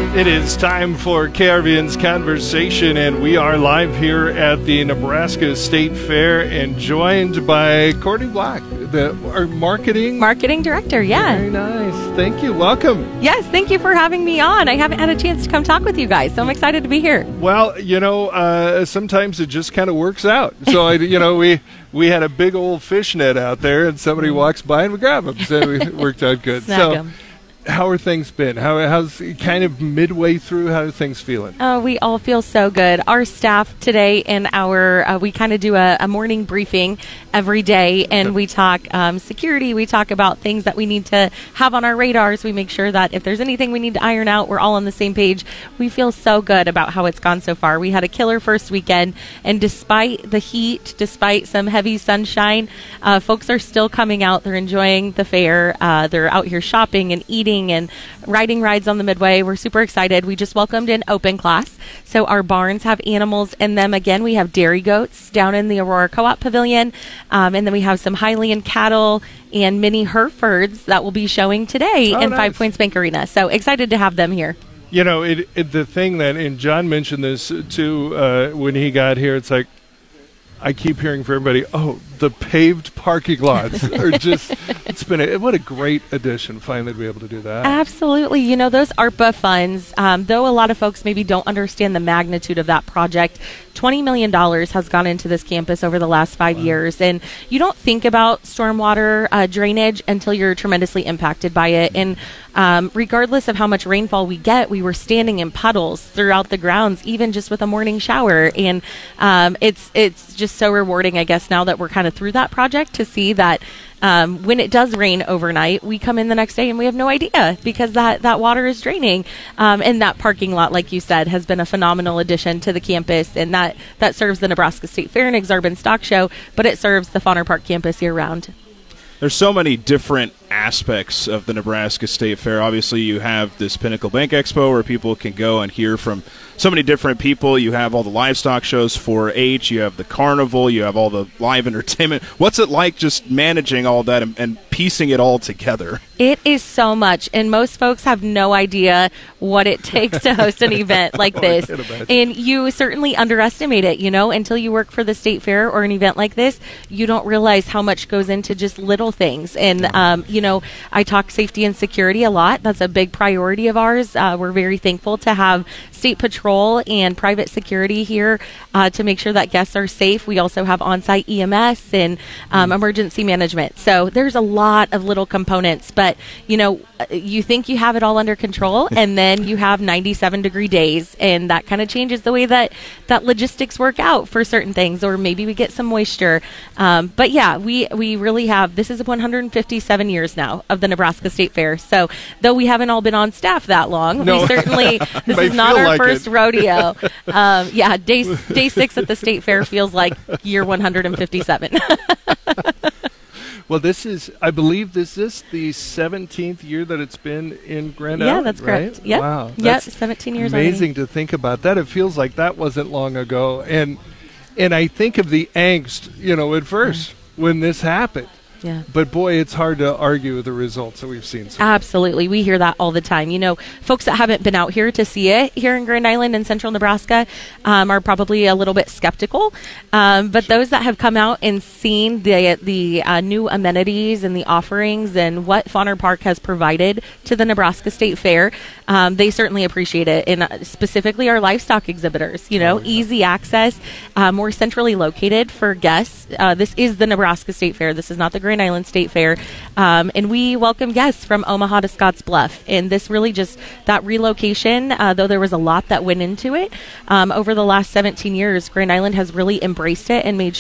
It is time for KRVN's Conversation, and we are live here at the Nebraska State Fair and joined by Courtney Block, our marketing director. Yeah. Very nice. Thank you. Welcome. Yes, thank you for having me on. I haven't had a chance to come talk with you guys, so I'm excited to be here. Well, sometimes it just kind of works out. So, we had a big old fish net out there, and somebody walks by and we grab them. So it worked out good. Snag 'em. How are things been? How's kind of midway through? How are things feeling? Oh, we all feel so good. Our staff today in we kind of do a morning briefing every day, and we talk security. We talk about things that we need to have on our radars. We make sure that if there's anything we need to iron out, we're all on the same page. We feel so good about how it's gone so far. We had a killer first weekend, and despite the heat, despite some heavy sunshine, folks are still coming out. They're enjoying the fair. They're out here shopping and eating and riding rides on the Midway. We're super excited. We just welcomed an open class, so our barns have animals in them again. We have dairy goats down in the Aurora Co-op Pavilion, and then we have some Highland cattle and mini Herefords that will be showing today in nice. 5 Points Bank Arena. So excited to have them here. The thing that, and John mentioned this too when he got here, it's like, I keep hearing from everybody, the paved parking lots are just, what a great addition finally to be able to do that. Absolutely. Those ARPA funds, though a lot of folks maybe don't understand the magnitude of that project, $20 million has gone into this campus over the last 5 years. And you don't think about stormwater drainage until you're tremendously impacted by it. And regardless of how much rainfall we get, we were standing in puddles throughout the grounds, even just with a morning shower. And it's just so rewarding, I guess, now that we're kind of through that project, to see that when it does rain overnight, we come in the next day and we have no idea because that water is draining. And that parking lot, like you said, has been a phenomenal addition to the campus, and that serves the Nebraska State Fair and Exarban Stock Show, but it serves the Fauner Park campus year-round. There's so many different aspects of the Nebraska State Fair. Obviously, you have this Pinnacle Bank Expo where people can go and hear from so many different people. You have all the livestock shows, 4-H. You have the carnival. You have all the live entertainment. What's it like just managing all that and piecing it all together? It is so much, and most folks have no idea what it takes to host an event like this. And you certainly underestimate it, until you work for the State Fair or an event like this. You don't realize how much goes into just little things. And, I talk safety and security a lot. That's a big priority of ours. We're very thankful to have State Patrol and private security here to make sure that guests are safe. We also have on-site EMS and emergency management. So there's a lot of little components, but you think you have it all under control, and then you have 97-degree days, and that kind of changes the way that logistics work out for certain things, or maybe we get some moisture. But yeah, we really have, this is 157 years now of the Nebraska State Fair. So though we haven't all been on staff that long, we certainly, this is not our first rodeo. Day 6 at the State Fair feels like year 157. Well, I believe this is the 17th year that it's been in Grand Island, Yeah, that's correct. Right? Yep. Wow. Yep, 17 years already. Amazing to think about that. It feels like that wasn't long ago. And I think of the angst, at first when this happened. Yeah. But boy, it's hard to argue with the results that we've seen. Absolutely. We hear that all the time. Folks that haven't been out here to see it here in Grand Island and central Nebraska are probably a little bit skeptical. But those that have come out and seen the new amenities and the offerings and what Fauner Park has provided to the Nebraska State Fair, they certainly appreciate it. And specifically our livestock exhibitors, easy access, more centrally located for guests. This is the Nebraska State Fair. This is not the Grand Island State Fair, and we welcome guests from Omaha to Scottsbluff. And this really just, that relocation, though there was a lot that went into it, over the last 17 years, Grand Island has really embraced it and made